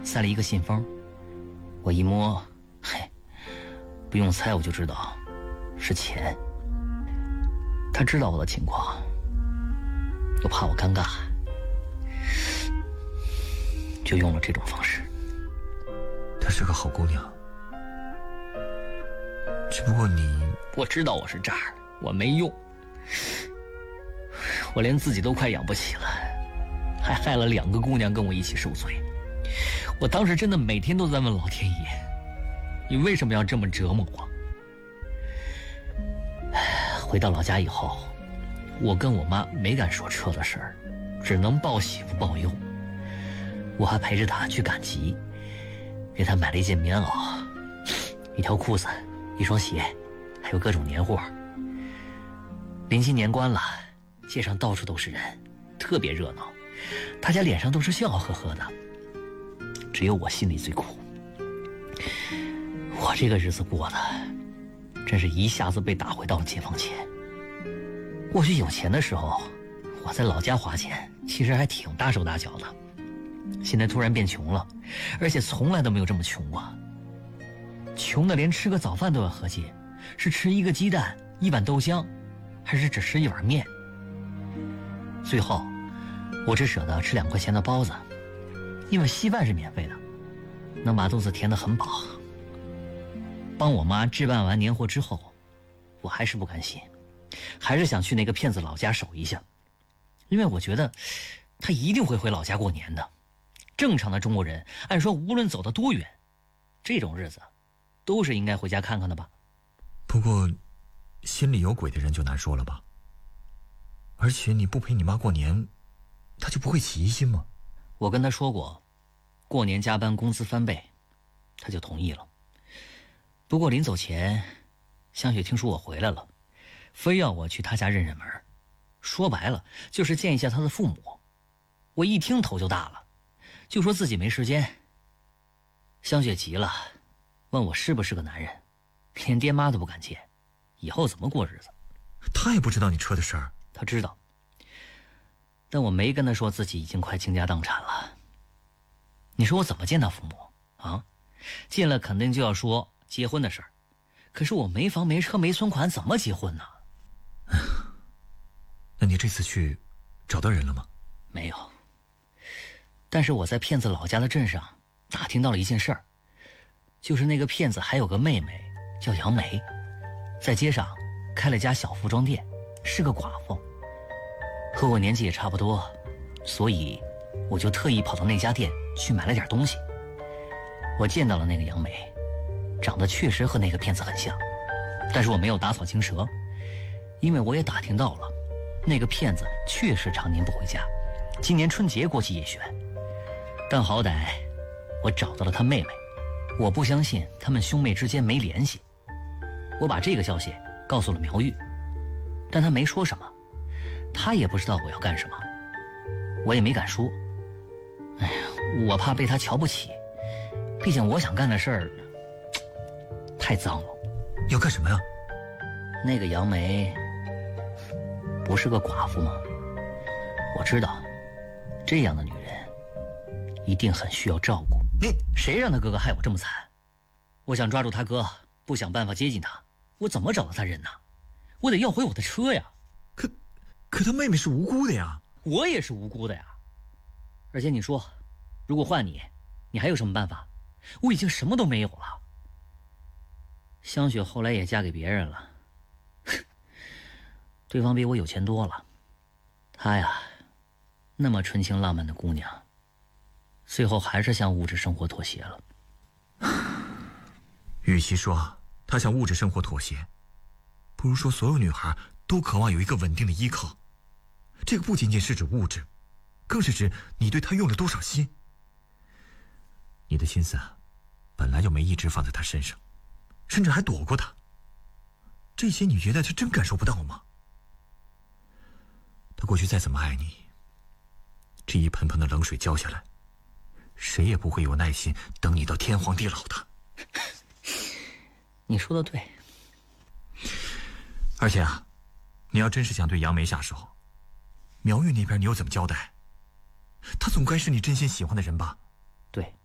塞了一个信封，我一摸，嘿，不用猜我就知道是钱。他知道我的情况，又怕我尴尬，就用了这种方式。 她是个好姑娘，只不过我知道我是渣儿，我没用，我连自己都快养不起了，还害了2个姑娘跟我一起受罪。我当时真的每天都在问老天爷，你为什么要这么折磨我？回到老家以后，我跟我妈没敢说车的事儿，只能抱媳妇抱幼。我还陪着她去赶集，给她买了一件棉袄、一条裤子、一双鞋，还有各种年货。临近年关了，街上到处都是人，特别热闹，大家脸上都是笑呵呵的，只有我心里最苦。我这个日子过的真是一下子被打回到了解放前。过去有钱的时候，我在老家花钱其实还挺大手大脚的，现在突然变穷了，而且从来都没有这么穷过。穷的连吃个早饭都要合计，是吃1个鸡蛋、1碗豆浆，还是只吃1碗面。最后我只舍得吃2块钱的包子，因为稀饭是免费的，能把肚子填得很饱。帮我妈置办完年货之后，我还是不甘心，还是想去那个骗子老家守一下，因为我觉得他一定会回老家过年的。正常的中国人按说无论走得多远，这种日子都是应该回家看看的吧。 不过心里有鬼的人就难说了吧。而且你不陪你妈过年，她就不会起疑心吗？ 我跟她说过，过年加班工资翻倍，她就同意了。不过临走前，香雪听说我回来了，非要我去她家认认门，说白了就是见一下她的父母。我一听头就大了，就说自己没时间。香雪急了，问我是不是个男人，连爹妈都不敢见，以后怎么过日子？ 她也不知道你车的事儿。 她知道，但我没跟她说自己已经快倾家荡产了。你说我怎么见她父母啊？见了肯定就要说结婚的事儿，可是我没房没车没存款，怎么结婚呢？ 那你这次去找到人了吗？ 没有，但是我在骗子老家的镇上打听到了一件事儿，就是那个骗子还有个妹妹叫杨梅，在街上开了家小服装店，是个寡妇，和我年纪也差不多，所以我就特意跑到那家店去买了点东西。我见到了那个杨梅，长得确实和那个骗子很像，但是我没有打草惊蛇，因为我也打听到了，那个骗子确实常年不回家，今年春节过去也悬。但好歹我找到了他妹妹，我不相信他们兄妹之间没联系。我把这个消息告诉了苗玉，但他没说什么，他也不知道我要干什么，我也没敢说。哎呀，我怕被他瞧不起，毕竟我想干的事儿太脏了。 要干什么呀？ 那个杨梅不是个寡妇吗？我知道这样的女人一定很需要照顾。谁让他哥哥害我这么惨？我想抓住他哥，不想办法接近他，我怎么找到他人呢？我得要回我的车呀。 可他妹妹是无辜的呀。 我也是无辜的呀。而且你说，如果换你，你还有什么办法？我已经什么都没有了。香雪后来也嫁给别人了，对方比我有钱多了。她呀，那么纯情浪漫的姑娘，最后还是向物质生活妥协了。 与其说她向物质生活妥协，不如说所有女孩都渴望有一个稳定的依靠。这个不仅仅是指物质，更是指你对她用了多少心。你的心思本来就没一直放在她身上，甚至还躲过她。这些你觉得她真感受不到吗？她过去再怎么爱你，这一盆盆的冷水浇下来，谁也不会有耐心等你到天荒地老的。 你说的对。 而且你要真是想对杨梅下手，苗玉那边你又怎么交代？他总该是你真心喜欢的人吧？ 对，